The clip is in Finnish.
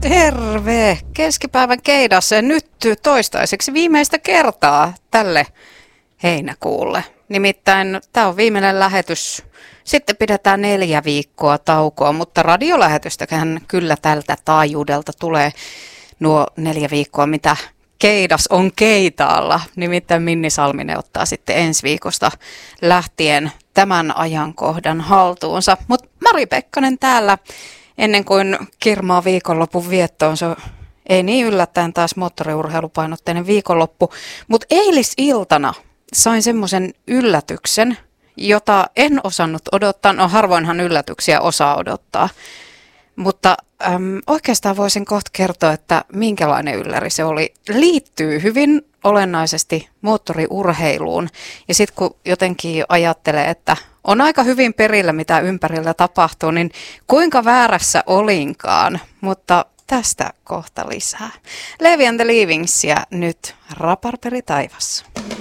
Terve! Keskipäivän Keidas nyt toistaiseksi viimeistä kertaa tälle heinäkuulle. Nimittäin tämä on viimeinen lähetys. Sitten pidetään 4 viikkoa taukoa, mutta radiolähetystäkään kyllä tältä taajuudelta tulee nuo 4 viikkoa, mitä Keidas on Keitaalla. Nimittäin Minni Salminen ottaa sitten ensi viikosta lähtien tämän ajankohdan haltuunsa. Mutta Mari Pekkanen täällä ennen kuin kirmaa viikonlopun viettoon. Se ei niin yllättäen taas moottoriurheilupainotteinen viikonloppu. Mutta eilisiltana sain semmoisen yllätyksen, jota en osannut odottaa. No harvoinhan yllätyksiä osaa odottaa. Mutta oikeastaan voisin kohta kertoa, että minkälainen ylläri se oli. Liittyy hyvin olennaisesti moottoriurheiluun. Ja sitten kun jotenkin ajattelee, että on aika hyvin perillä, mitä ympärillä tapahtuu, niin kuinka väärässä olinkaan. Mutta tästä kohta lisää. Levi and the Leavingsia nyt Raparperi taivassa.